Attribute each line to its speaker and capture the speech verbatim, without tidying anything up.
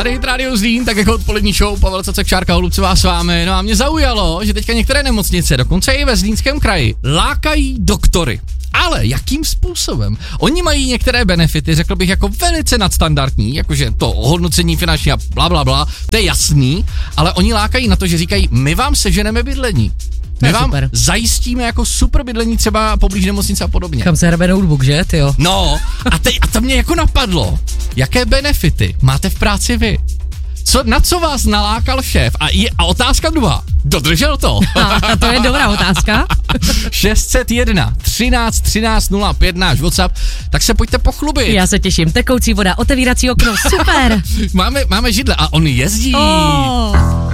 Speaker 1: Tady Hit Radio Zlín, tak jako odpolední show, Pavel Cacek, Šárka Holubcová s vámi. No a mě zaujalo, že teďka některé nemocnice, dokonce i ve Zlínském kraji, lákají doktory. Ale jakým způsobem? Oni mají některé benefity, řekl bych, jako velice nadstandardní, jakože to ohodnocení finanční a bla, bla, bla, to je jasný, ale oni lákají na to, že říkají, my vám seženeme bydlení. My vám super. Zajistíme jako super bydlení třeba poblíž nemocnice a podobně.
Speaker 2: Kam se hrabe notebook, že, tyjo?
Speaker 1: No, a, te, a to mě jako napadlo, jaké benefity máte v práci vy? Co, na co vás nalákal šéf? A, je, a otázka druhá. Dodržel to?
Speaker 2: A to je dobrá otázka.
Speaker 1: šest set jedna třináct třináct nula pět náš WhatsApp, tak se pojďte pochlubit.
Speaker 2: Já se těším, tekoucí voda, otevírací okno, super.
Speaker 1: máme, máme židle a on jezdí.
Speaker 2: Oh.